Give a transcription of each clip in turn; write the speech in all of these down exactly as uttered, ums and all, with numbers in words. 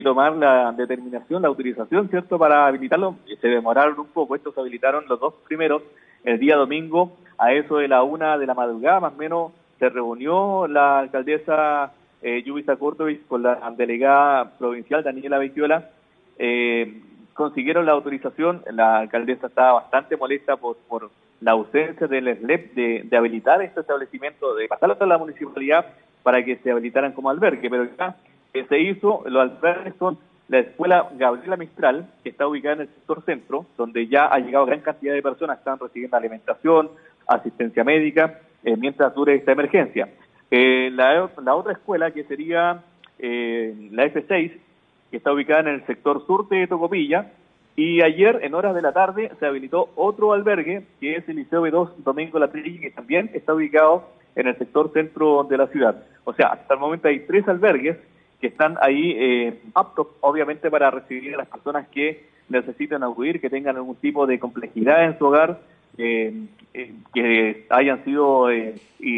tomar la determinación, la autorización, ¿cierto?, para habilitarlo. Se demoraron un poco, estos se habilitaron los dos primeros el día domingo, a eso de la una de la madrugada, más o menos, se reunió la alcaldesa eh, Yubisa Kurtovich con la delegada provincial Daniela Becchiola, eh, consiguieron la autorización. La alcaldesa estaba bastante molesta por, por la ausencia del S L E P de, de habilitar este establecimiento, de pasarlo a la municipalidad para que se habilitaran como albergue, pero ya eh, se hizo. Los albergues son la escuela Gabriela Mistral, que está ubicada en el sector centro, donde ya ha llegado gran cantidad de personas que están recibiendo alimentación, asistencia médica, eh, mientras dure esta emergencia. Eh, la, la otra escuela, que sería eh, la F seis, que está ubicada en el sector sur de Tocopilla, y ayer, en horas de la tarde, se habilitó otro albergue, que es el Liceo B dos Domingo Latrilla, que también está ubicado en el sector centro de la ciudad. O sea, hasta el momento hay tres albergues que están ahí eh, aptos, obviamente, para recibir a las personas que necesiten acudir, que tengan algún tipo de complejidad en su hogar, eh, eh, que hayan sido eh,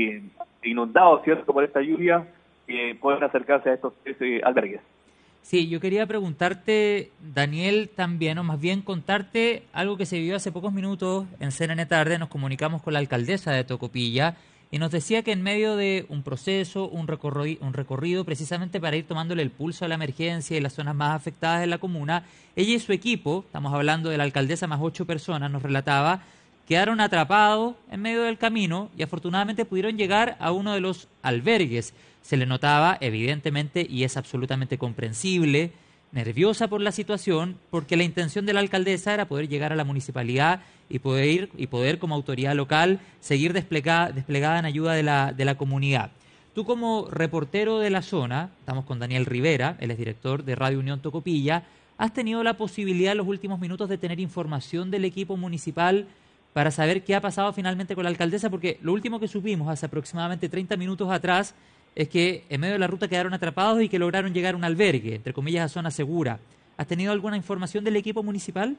inundados, ¿cierto?, por esta lluvia, que pueden acercarse a estos tres eh, albergues. Sí, yo quería preguntarte, Daniel, también, o más bien contarte algo que se vivió hace pocos minutos en C N N Tarde. Nos comunicamos con la alcaldesa de Tocopilla y nos decía que en medio de un proceso, un recorrido, un recorrido precisamente para ir tomándole el pulso a la emergencia y las zonas más afectadas de la comuna, ella y su equipo, estamos hablando de la alcaldesa más ocho personas, nos relataba, quedaron atrapados en medio del camino y afortunadamente pudieron llegar a uno de los albergues. Se le notaba, evidentemente, y es absolutamente comprensible, nerviosa por la situación, porque la intención de la alcaldesa era poder llegar a la municipalidad y poder, ir, y poder como autoridad local, seguir desplegada, desplegada en ayuda de la, de la comunidad. Tú, como reportero de la zona, estamos con Daniel Rivera, él es director de Radio Unión Tocopilla, ¿has tenido la posibilidad en los últimos minutos de tener información del equipo municipal para saber qué ha pasado finalmente con la alcaldesa? Porque lo último que supimos hace aproximadamente treinta minutos atrás es que en medio de la ruta quedaron atrapados y que lograron llegar a un albergue, entre comillas, a zona segura. ¿Has tenido alguna información del equipo municipal?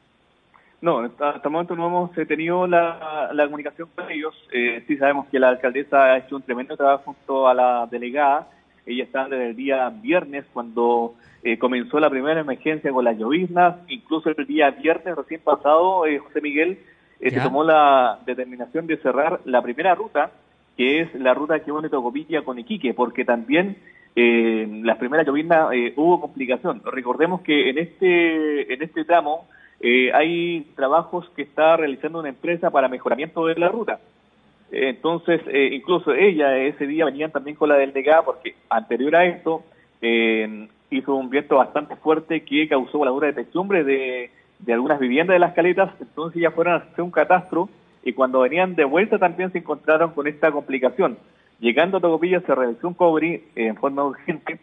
No, hasta el momento no hemos tenido la, la comunicación con ellos. Eh, sí sabemos que la alcaldesa ha hecho un tremendo trabajo junto a la delegada. Ella está desde el día viernes, cuando eh, comenzó la primera emergencia con las lloviznas. Incluso el día viernes recién pasado, eh, José Miguel, eh, se tomó la determinación de cerrar la primera ruta, que es la ruta que une Tocopilla con Iquique, porque también eh, las primeras lloviznas eh, hubo complicación. Recordemos que en este en este tramo eh, hay trabajos que está realizando una empresa para mejoramiento de la ruta. Eh, entonces, eh, incluso ella ese día venían también con la delegada, porque anterior a esto eh, hizo un viento bastante fuerte que causó voladura de techumbre de, de algunas viviendas de las caletas. Entonces ya fueron a hacer un catastro, y cuando venían de vuelta también se encontraron con esta complicación. Llegando a Tocopilla se realizó un cobre en forma urgente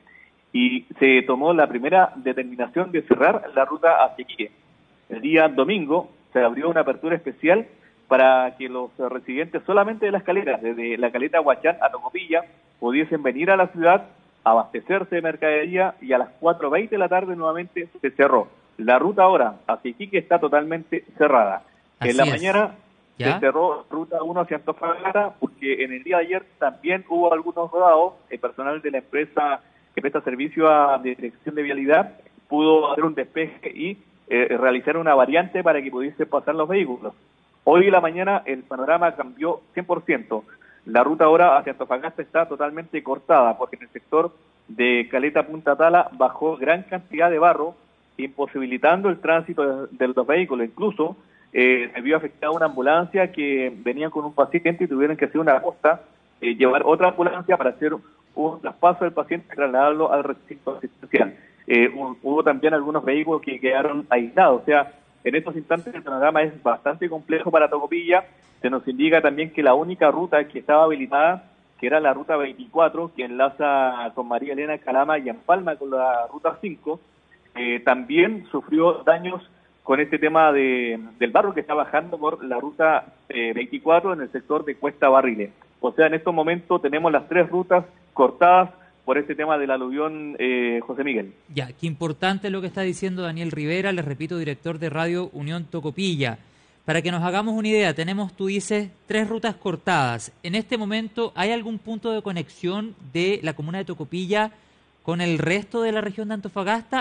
y se tomó la primera determinación de cerrar la ruta hacia Iquique. El día domingo se abrió una apertura especial para que los residentes solamente de las caletas, desde la caleta Huachán a Tocopilla, pudiesen venir a la ciudad, abastecerse de mercadería, y a las cuatro veinte de la tarde nuevamente se cerró. La ruta ahora hacia Iquique está totalmente cerrada. Así en la es. mañana ¿Ya? se cerró ruta uno hacia Antofagasta, porque en el día de ayer también hubo algunos rodados. El personal de la empresa que presta servicio a Dirección de Vialidad pudo hacer un despeje y eh, realizar una variante para que pudiesen pasar los vehículos. Hoy en la mañana el panorama cambió cien por ciento. La ruta ahora hacia Antofagasta está totalmente cortada, porque en el sector de Caleta Punta Tala bajó gran cantidad de barro, imposibilitando el tránsito de, de los vehículos. Incluso Eh, se vio afectada una ambulancia que venía con un paciente y tuvieron que hacer una posta, eh, llevar otra ambulancia para hacer un traspaso del paciente y trasladarlo al recinto asistencial. Eh, un, hubo también algunos vehículos que quedaron aislados. O sea, en estos instantes el panorama es bastante complejo para Tocopilla. Se nos indica también que la única ruta que estaba habilitada, que era la ruta veinticuatro, que enlaza con María Elena Calama y empalma con la ruta cinco, eh, también sufrió daños con este tema de, del barro que está bajando por la ruta eh, veinticuatro en el sector de Cuesta Barriles. O sea, en estos momentos tenemos las tres rutas cortadas por este tema del aluvión, eh, José Miguel. Ya, qué importante lo que está diciendo Daniel Rivera, les repito, director de Radio Unión Tocopilla. Para que nos hagamos una idea, tenemos, tú dices, tres rutas cortadas. En este momento, ¿hay algún punto de conexión de la comuna de Tocopilla con el resto de la región de Antofagasta